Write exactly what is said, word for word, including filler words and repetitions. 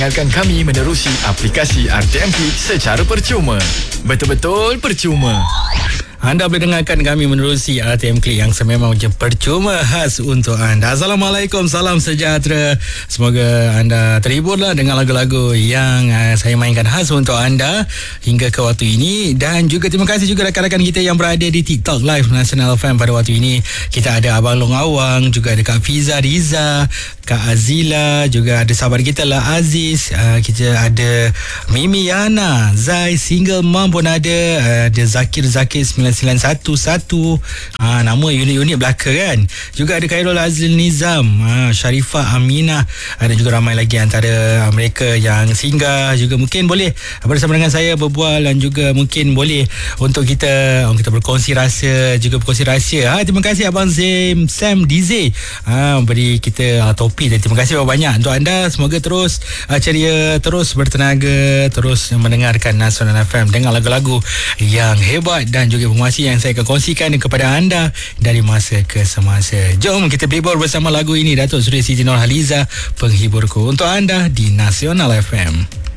Dengarkan kami menerusi aplikasi R T M K secara percuma. Betul-betul percuma. Anda boleh dengarkan kami menerusi R T M Klik yang sememang je percuma khas untuk anda. Assalamualaikum, salam sejahtera. Semoga anda terhiburlah dengan lagu-lagu yang uh, saya mainkan khas untuk anda hingga ke waktu ini. Dan juga terima kasih juga rakan-rakan kita yang berada di TikTok Live Nasional F M pada waktu ini. Kita ada Abang Long Awang, juga ada Kak Fiza Riza, Kak Azila, juga ada sahabat kita lah Aziz, uh, kita ada Mimi Yana, Zai, single mom pun ada, uh, ada Zakir Zakir sembilan sembilan satu satu, ha, nama unik-unik belaka kan. Juga ada Khairul Azil Nizam, ha, Sharifah Aminah, ada juga ramai lagi antara mereka yang singgah. Juga mungkin boleh bersama dengan saya berbual dan juga mungkin boleh untuk kita kita berkongsi rasa, juga berkongsi rahsia. Ha, terima kasih Abang Zim Sam D Z, ha, beri kita uh, topik, dan terima kasih banyak untuk anda. Semoga terus uh, ceria, terus bertenaga, terus mendengarkan Nasional F M dengan lagu-lagu yang hebat dan juga informasi yang saya akan kongsikan kepada anda dari masa ke semasa. Jom kita berlibur bersama lagu ini. Datuk Seri Siti Nurhaliza, penghiburku, untuk anda di Nasional F M.